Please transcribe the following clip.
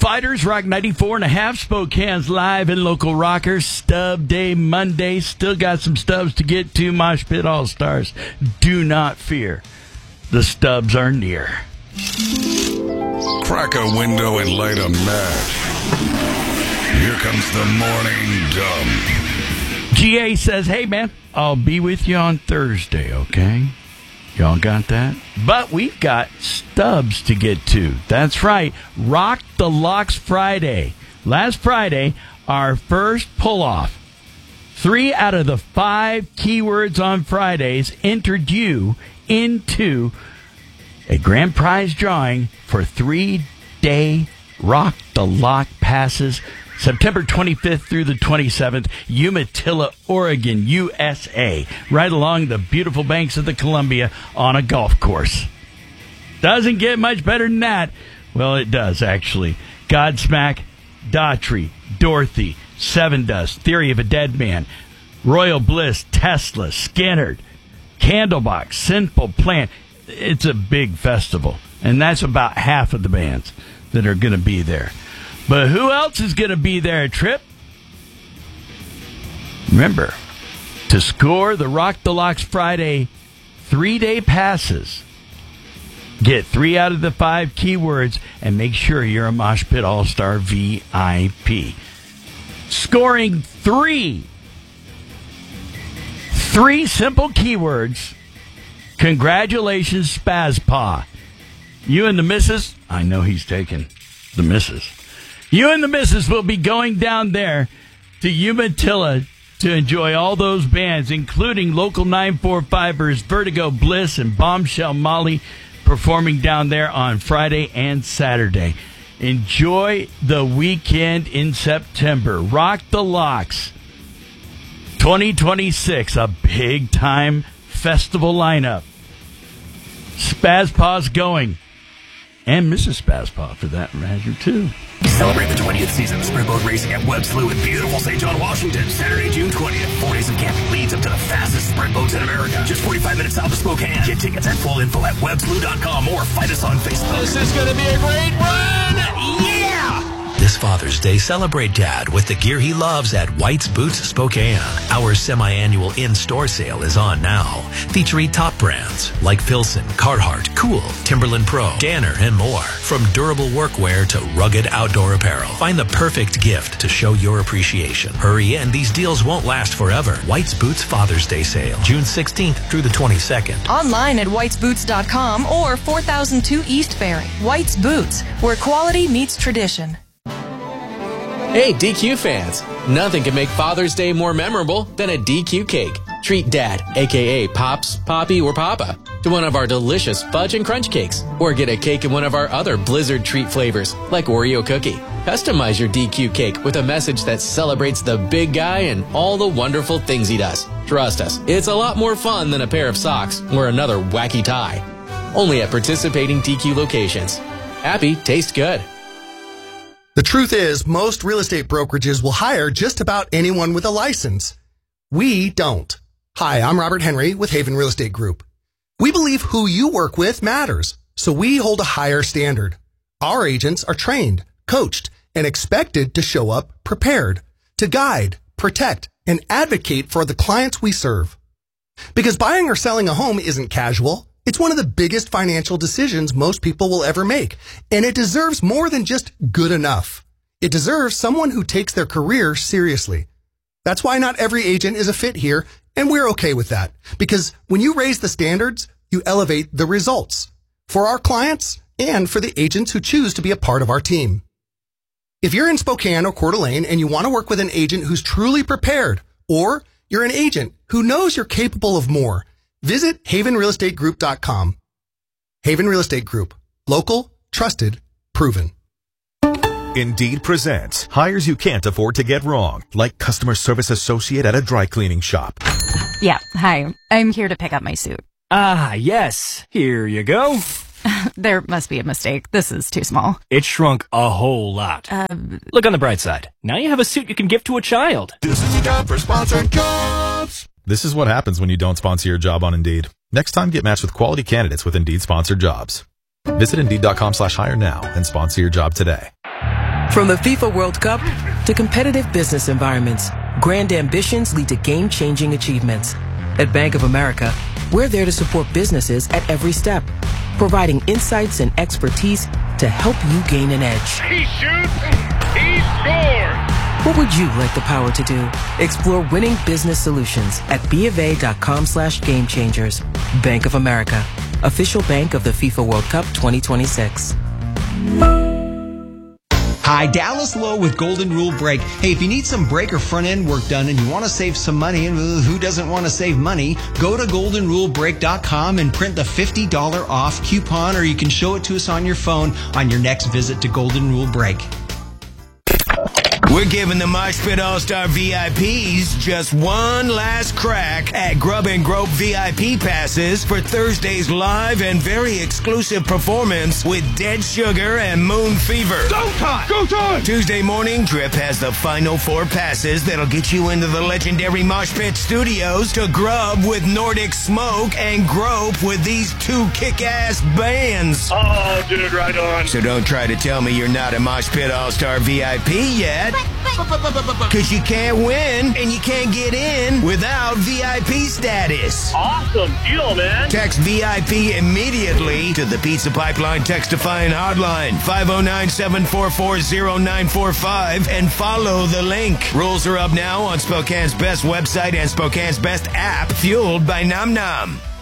Fighters, Rock 94.5, Spokane's live and local rockers. Stub Day Monday. Still got some stubs to get to. Mosh Pit All-Stars. Do not fear. The stubs are near. Crack a window and light a match. Here comes the morning dump. GA says, hey, man, I'll be with you on Thursday, okay? Y'all got that? But we've got stubs to get to. That's right. Rock the Locks Friday. Last Friday, our first pull-off. 3 out of the 5 keywords on Fridays entered you into a grand prize drawing for 3-day Rock the Lock passes, September 25th through the 27th, Umatilla, Oregon, USA, right along the beautiful banks of the Columbia on a golf course. Doesn't get much better than that. Well, it does, actually. Godsmack, Daughtry, Dorothy, Seven Dust, Theory of a Dead Man, Royal Bliss, Tesla, Skinnerd, Candlebox, Sinful Plan. It's a big festival, and that's about half of the bands that are going to be there. But who else is going to be there, Trip? Remember, to score the Rock the Locks Friday 3-day passes, get 3 out of the 5 keywords, and make sure you're a Mosh Pit All-Star VIP. Scoring 3 simple keywords. Congratulations, Spazpaw. You and the missus, I know he's taking the missus. You and the missus will be going down there to Umatilla to enjoy all those bands, including local 945ers, Vertigo Bliss, and Bombshell Molly, performing down there on Friday and Saturday. Enjoy the weekend in September. Rock the Locks 2026, a big-time festival lineup. Spazpaw's going. And Mrs. Spazpaw, for that matter, too. Celebrate the 20th season of Springboard Racing at Webb Slough in beautiful St. John, Washington. Saturday, June 20th. 4 days of camping leads up to the fastest sprint boats in America. Just 45 minutes south of Spokane. Get tickets and full info at webbslough.com or find us on Facebook. This is going to be a great run! Yeah! This Father's Day, celebrate Dad with the gear he loves at White's Boots Spokane. Our semi-annual in-store sale is on now, featuring top brands like Filson, Carhartt, Cool, Timberland Pro, Danner, and more. From durable workwear to rugged outdoor apparel, find the perfect gift to show your appreciation. Hurry in, these deals won't last forever. White's Boots Father's Day sale, June 16th through the 22nd. Online at whitesboots.com or 4002 East Ferry. White's Boots, where quality meets tradition. Hey, DQ fans, nothing can make Father's Day more memorable than a DQ cake. Treat Dad, a.k.a. Pops, Poppy, or Papa, to one of our delicious fudge and crunch cakes. Or get a cake in one of our other Blizzard treat flavors, like Oreo cookie. Customize your DQ cake with a message that celebrates the big guy and all the wonderful things he does. Trust us, it's a lot more fun than a pair of socks or another wacky tie. Only at participating DQ locations. Happy tastes good. The truth is, most real estate brokerages will hire just about anyone with a license. We don't. Hi, I'm Robert Henry with Haven Real Estate Group. We believe who you work with matters, so we hold a higher standard. Our agents are trained, coached, and expected to show up prepared, to guide, protect, and advocate for the clients we serve. Because buying or selling a home isn't casual. It's one of the biggest financial decisions most people will ever make, and it deserves more than just good enough. It deserves someone who takes their career seriously. That's why not every agent is a fit here, and we're okay with that, because when you raise the standards, you elevate the results for our clients and for the agents who choose to be a part of our team. If you're in Spokane or Coeur d'Alene and you want to work with an agent who's truly prepared, or you're an agent who knows you're capable of more, visit havenrealestategroup.com. Haven Real Estate Group. Local, trusted, proven. Indeed presents hires you can't afford to get wrong, like customer service associate at a dry cleaning shop. Yeah, hi. I'm here to pick up my suit. Ah, yes. Here you go. There must be a mistake. This is too small. It shrunk a whole lot. Look on the bright side. Now you have a suit you can give to a child. This is your time for sponsored jobs. This is what happens when you don't sponsor your job on Indeed. Next time, get matched with quality candidates with Indeed sponsored jobs. Visit Indeed.com/hire now and sponsor your job today. From the FIFA World Cup to competitive business environments, grand ambitions lead to game-changing achievements. At Bank of America, we're there to support businesses at every step, providing insights and expertise to help you gain an edge. He shoots, he scores! What would you like the power to do? Explore winning business solutions at BofA.com/gamechangers. Bank of America, official bank of the FIFA World Cup 2026. Hi, Dallas Lowe with Golden Rule Brake. Hey, if you need some brake or front end work done and you want to save some money, and who doesn't want to save money, go to goldenrulebrake.com and print the $50 off coupon, or you can show it to us on your phone on your next visit to Golden Rule Brake. We're giving the Mosh Pit All-Star VIPs just one last crack at Grub and Grope VIP passes for Thursday's live and very exclusive performance with Dead Sugar and Moon Fever. Go time! Go time! Tuesday morning, Drip has the final 4 passes that'll get you into the legendary Mosh Pit Studios to grub with Nordic Smoke and grope with these 2 kick-ass bands. Oh, dude, right on. So don't try to tell me you're not a Mosh Pit All-Star VIP yet. Because you can't win and you can't get in without VIP status. Awesome deal, man. Text VIP immediately to the Pizza Pipeline Textifying Hotline, 509-744-0945, and follow the link. Rules are up now on Spokane's best website and Spokane's best app, fueled by Nom Nom.